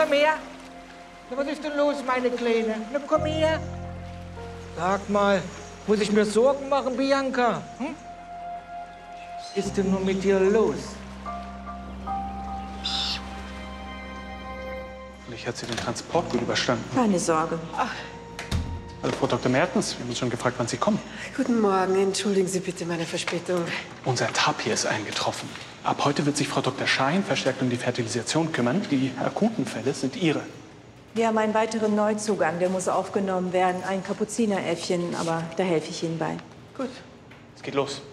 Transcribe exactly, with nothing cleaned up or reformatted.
komm her. Na, was ist denn los, meine Kleine? Na, komm her. Sag mal, muss ich mir Sorgen machen, Bianca? Hm? Was ist denn nur mit dir los? Hoffentlich hat sie den Transport gut überstanden. Keine Sorge. Ach. Hallo, Frau Doktor Mertens. Wir haben uns schon gefragt, wann Sie kommen. Guten Morgen. Entschuldigen Sie bitte meine Verspätung. Unser Tapir ist eingetroffen. Ab heute wird sich Frau Doktor Schein verstärkt um die Fertilisation kümmern. Die akuten Fälle sind Ihre. Wir haben einen weiteren Neuzugang, der muss aufgenommen werden. Ein Kapuzineräffchen, aber da helfe ich Ihnen bei. Gut. Es geht los.